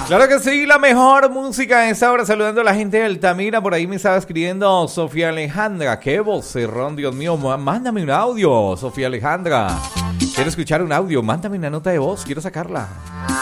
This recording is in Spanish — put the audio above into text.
Claro que sí, la mejor música a esta hora, saludando a la gente de Altamira. Por ahí me estaba escribiendo Sofía Alejandra. Qué vocerrón, Dios mío. Mándame un audio, Sofía Alejandra. Quiero escuchar un audio, mándame una nota de voz, quiero sacarla.